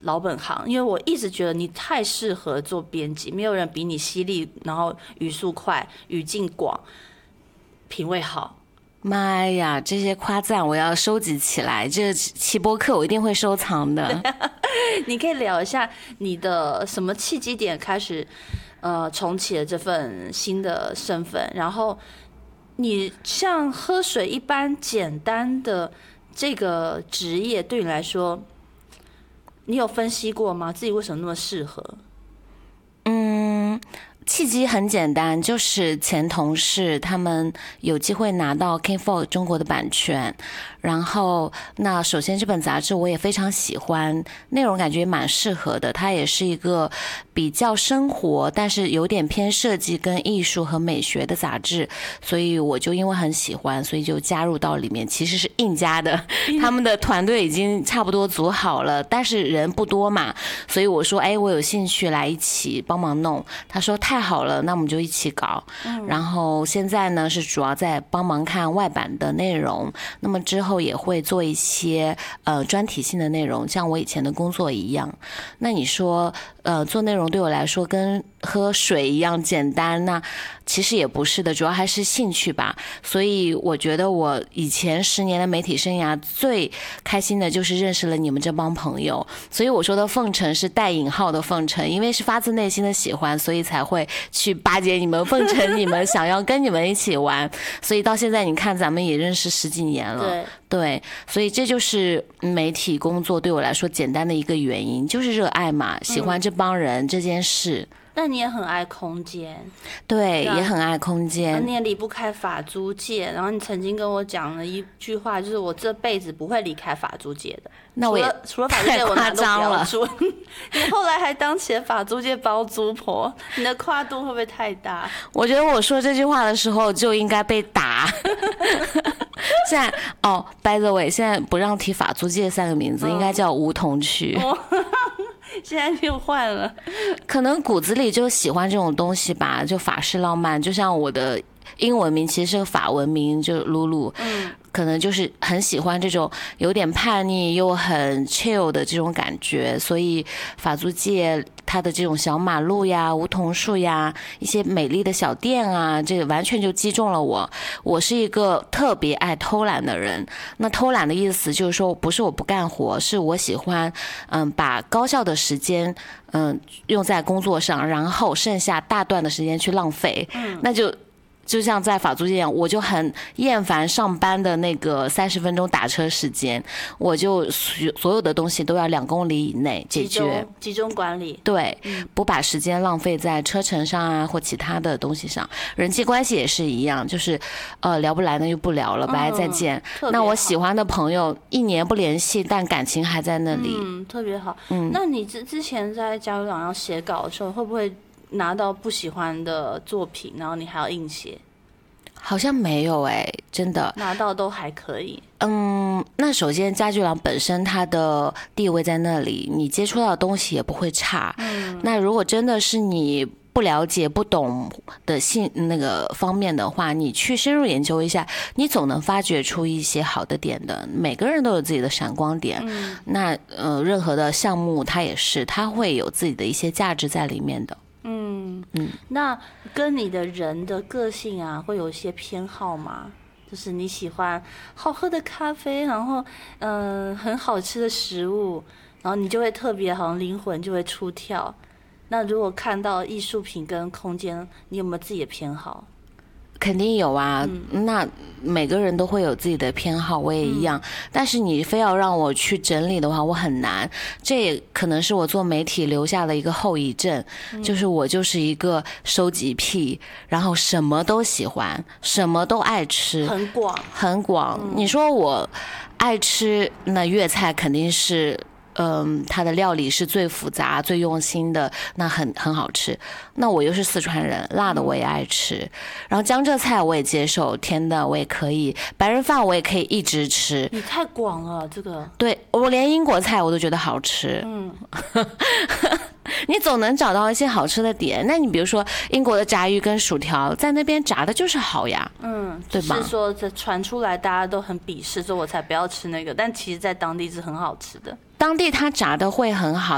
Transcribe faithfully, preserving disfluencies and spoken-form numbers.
老本行，因为我一直觉得你太适合做编辑，没有人比你犀利，然后语速快，语境广，品味好。 妈呀，这些夸赞我要收集起来，这期播客我一定会收藏的。 你可以聊一下你的什么契机点开始，呃，重启了这份新的身份，然后你像喝水一般简单的这个职业，对你来说，你有分析过吗？自己为什么那么适合？ 嗯。契机很简单，就是前同事他们有机会拿到 King Fog 中国的版权，然后那首先这本杂志我也非常喜欢，内容感觉蛮适合的，它也是一个比较生活但是有点偏设计跟艺术和美学的杂志，所以我就因为很喜欢，所以就加入到里面，其实是硬加的，他们的团队已经差不多组好了，但是人不多嘛，所以我说哎，我有兴趣来一起帮忙弄，他说太好了，那我们就一起搞。嗯、然后现在呢是主要在帮忙看外版的内容，那么之后也会做一些呃专题性的内容，像我以前的工作一样。那你说呃做内容对我来说跟喝水一样简单，那其实也不是的，主要还是兴趣吧。所以我觉得我以前十年的媒体生涯最开心的就是认识了你们这帮朋友，所以我说的奉承是带引号的奉承，因为是发自内心的喜欢，所以才会去巴结你们，奉承你们，想要跟你们一起玩。所以到现在你看咱们也认识十几年了， 对对，所以这就是媒体工作对我来说简单的一个原因，就是热爱嘛，喜欢这帮人、嗯、这件事。 但你也很爱空间， 对，也很爱空间。 你也离不开法租界，然后你曾经跟我讲了一句话，就是我这辈子不会离开法租界的。 那我也除了除了法租界，我哪都不要住。你后来还当起了法租界包租婆，你的跨度会不会太大？ 我觉得我说这句话的时候就应该被打。现在哦 ，by the way， 现在不让提法租界三个名字，嗯、应该叫梧桐区。 哦现在又换了， 可能骨子里就喜欢这种东西吧，就法式浪漫。就像我的英文名其实是个法文名，就露露，嗯，可能就是很喜欢这种有点叛逆又很 chill 的这种感觉，所以法租界它的这种小马路呀、梧桐树呀、一些美丽的小店啊，这个完全就击中了我。我是一个特别爱偷懒的人，那偷懒的意思就是说，不是我不干活，是我喜欢，嗯，把高效的时间，嗯，用在工作上，然后剩下大段的时间去浪费，嗯，那就。就像在法租界一样，我就很厌烦上班的那个三十分钟打车时间，我就所有的东西都要两公里以内解决， 集中管理。 对，不把时间浪费在车程上啊或其他的东西上。人际关系也是一样，就是呃聊不来那就不聊了，拜拜再见。嗯、那我喜欢的朋友一年不联系，但感情还在那里， 嗯，特别好。嗯，那你之之前在加油党要写稿的时候，会不会拿到不喜欢的作品，然后你还要硬写？ 好像没有哎、欸，真的拿到都还可以。 嗯，那首先家具郎本身它的地位在那里，你接触到的东西也不会差。嗯，那如果真的是你不了解、不懂的性那个方面的话，你去深入研究一下，你总能发掘出一些好的点的。每个人都有自己的闪光点。嗯，那呃，任何的项目它也是，它会有自己的一些价值在里面的。 嗯嗯，那跟你的人的个性啊，会有一些偏好吗？就是你喜欢好喝的咖啡，然后嗯、呃、很好吃的食物，然后你就会特别好像灵魂就会出跳。那如果看到艺术品跟空间，你有没有自己的偏好？ 肯定有啊、嗯，那每个人都会有自己的偏好，我也一样、嗯。但是你非要让我去整理的话，我很难。这也可能是我做媒体留下的一个后遗症、嗯，就是我就是一个收集癖，然后什么都喜欢，什么都爱吃， 很广， 很广、嗯。你说我爱吃，那粤菜肯定是。嗯，它的料理是最复杂、最用心的，那很很好吃。那我又是四川人，辣的我也爱吃，然后江浙菜我也接受，甜的我也可以，白人饭我也可以一直吃。 你太广了，这个。 对，我连英国菜我都觉得好吃。嗯。你总能找到一些好吃的点。那你比如说英国的炸鱼跟薯条，在那边炸的就是好呀，嗯，对吧？ 是说这传出来大家都很鄙视，说我才不要吃那个，但其实在当地是很好吃的。 当地它炸的会很好，